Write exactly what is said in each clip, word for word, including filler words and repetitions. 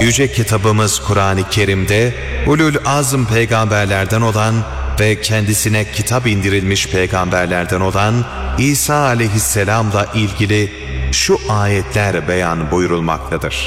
Yüce kitabımız Kur'an-ı Kerim'de ulul azm peygamberlerden olan ve kendisine kitap indirilmiş peygamberlerden olan İsa aleyhisselamla ilgili şu ayetler beyan buyurulmaktadır.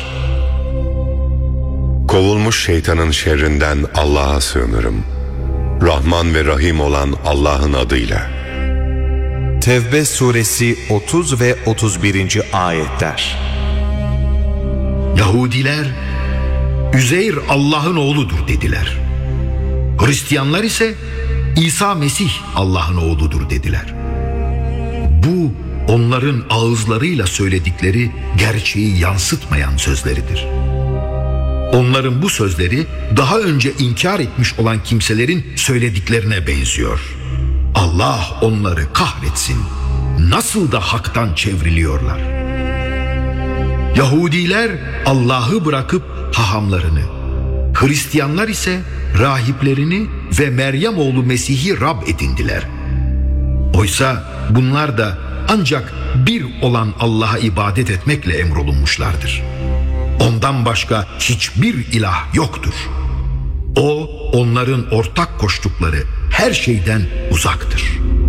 Kovulmuş şeytanın şerrinden Allah'a sığınırım. Rahman ve Rahim olan Allah'ın adıyla. Tevbe suresi otuz ve otuz birinci ayetler. Yahudiler Üzeyr Allah'ın oğludur dediler. Hristiyanlar ise İsa Mesih Allah'ın oğludur dediler. Bu onların ağızlarıyla söyledikleri gerçeği yansıtmayan sözleridir. Onların bu sözleri daha önce inkar etmiş olan kimselerin söylediklerine benziyor. Allah onları kahretsin. Nasıl da haktan çevriliyorlar. Yahudiler Allah'ı bırakıp hahamlarını, Hristiyanlar ise rahiplerini ve Meryem oğlu Mesih'i Rab edindiler. Oysa bunlar da ancak bir olan Allah'a ibadet etmekle emrolunmuşlardır. Ondan başka hiçbir ilah yoktur. O, onların ortak koştukları her şeyden uzaktır.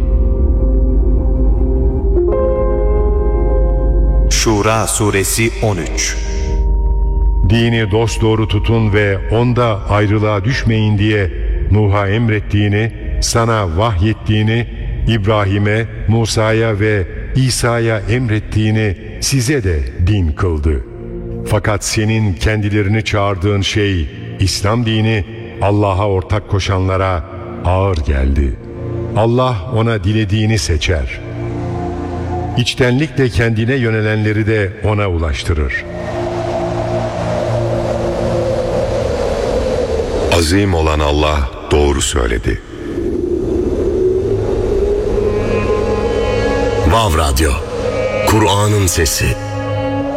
Şura suresi on üç. Dini dosdoğru tutun ve onda ayrılığa düşmeyin diye Nuh'a emrettiğini, sana vahyettiğini, İbrahim'e, Musa'ya ve İsa'ya emrettiğini size de din kıldı. Fakat senin kendilerini çağırdığın şey, İslam dini, Allah'a ortak koşanlara ağır geldi. Allah ona dilediğini seçer. İçtenlikle kendine yönelenleri de ona ulaştırır. Azim olan Allah doğru söyledi. Vav Radyo, Kur'an'ın sesi.